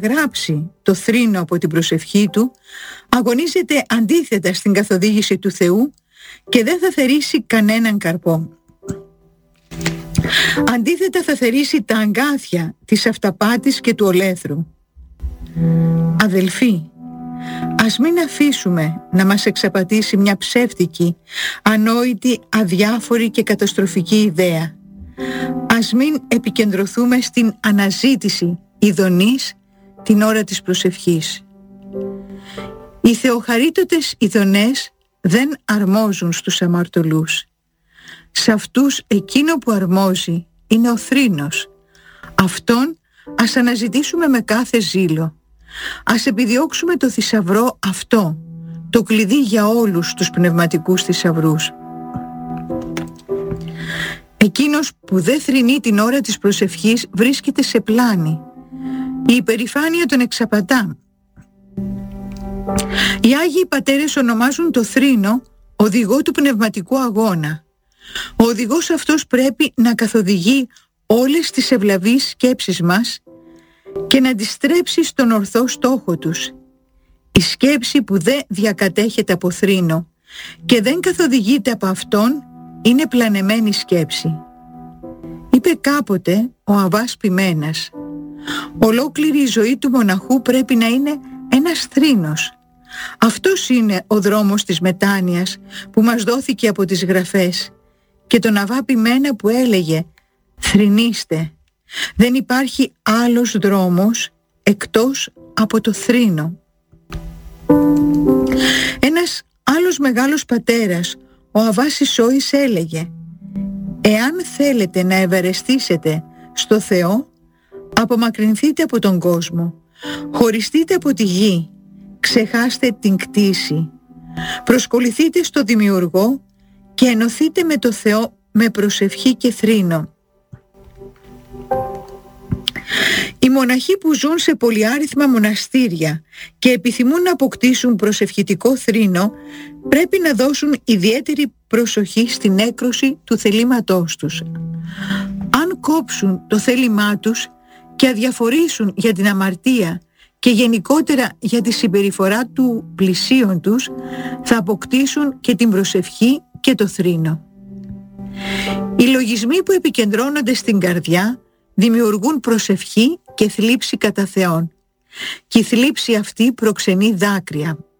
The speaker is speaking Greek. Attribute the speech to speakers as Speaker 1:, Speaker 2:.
Speaker 1: διαγράψει το θρήνο από την προσευχή του, αγωνίζεται αντίθετα στην καθοδήγηση του Θεού και δεν θα θερήσει κανέναν καρπό. Αντίθετα θα θερήσει τα αγκάθια της αυταπάτης και του ολέθρου. Αδελφοί, ας μην αφήσουμε να μας εξαπατήσει μια ψεύτικη, ανόητη, αδιάφορη και καταστροφική ιδέα. Ας μην επικεντρωθούμε στην αναζήτηση ειδονής την ώρα της προσευχής. Οι θεοχαρίτωτες ειδονές δεν αρμόζουν στους αμαρτωλούς. Σε αυτούς εκείνο που αρμόζει είναι ο θρήνος. Αυτόν ας αναζητήσουμε με κάθε ζήλο. Ας επιδιώξουμε το θησαυρό αυτό, το κλειδί για όλους τους πνευματικούς θησαυρούς. Εκείνος που δεν θρηνεί την ώρα της προσευχής βρίσκεται σε πλάνη. Η υπερηφάνεια τον εξαπατά. Οι Άγιοι Πατέρες ονομάζουν το θρήνο οδηγό του πνευματικού αγώνα. Ο οδηγός αυτός πρέπει να καθοδηγεί όλες τις ευλαβείς σκέψεις μας και να τις στρέψει στον ορθό στόχο τους. Η σκέψη που δεν διακατέχεται από θρήνο και δεν καθοδηγείται από αυτόν είναι πλανεμένη σκέψη. Είπε κάποτε ο Αββάς Ποιμένας, ολόκληρη η ζωή του μοναχού πρέπει να είναι ένας θρήνος. Αυτός είναι ο δρόμος της μετάνοιας που μας δόθηκε από τις Γραφές και τον Αββά Ποιμένα που έλεγε «Θρηνήστε, δεν υπάρχει άλλος δρόμος εκτός από το θρήνο». Ένας άλλος μεγάλος πατέρας, ο Αββάς Ισόης, έλεγε «Εάν θέλετε να ευαρεστήσετε στο Θεό, απομακρυνθείτε από τον κόσμο, χωριστείτε από τη γη, ξεχάστε την κτήση, προσκοληθείτε στο Δημιουργό και ενωθείτε με το Θεό με προσευχή και θρήνο». Οι μοναχοί που ζουν σε πολυάριθμα μοναστήρια και επιθυμούν να αποκτήσουν προσευχητικό θρήνο πρέπει να δώσουν ιδιαίτερη προσοχή στην έκρωση του θελήματός τους. Αν κόψουν το θέλημά τους και αδιαφορήσουν για την αμαρτία και γενικότερα για τη συμπεριφορά του πλησίον τους, θα αποκτήσουν και την προσευχή και το θρήνο. Οι λογισμοί που επικεντρώνονται στην καρδιά δημιουργούν προσευχή και θλίψη κατά Θεόν. Και η θλίψη αυτή προξενεί δάκρυα.